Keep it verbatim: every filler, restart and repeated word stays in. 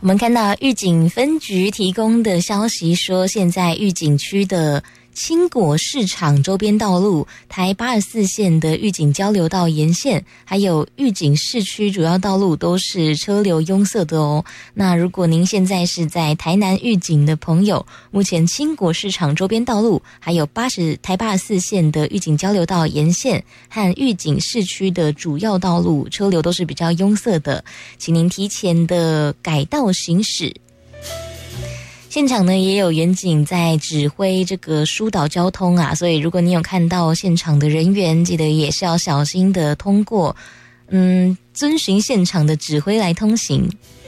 我们看到玉井分局提供的消息说，现在玉井区的青果市场周边道路、台八十四线的玉井交流道沿线，还有玉井市区主要道路都是车流拥塞的哦。那如果您现在是在台南玉井的朋友，目前青果市场周边道路，还有八十台八十四线的玉井交流道沿线和玉井市区的主要道路，车流都是比较拥塞的，请您提前的改道行驶。现场呢也有员警在指挥这个疏导交通啊，所以如果你有看到现场的人员，记得也是要小心的通过，嗯，遵循现场的指挥来通行。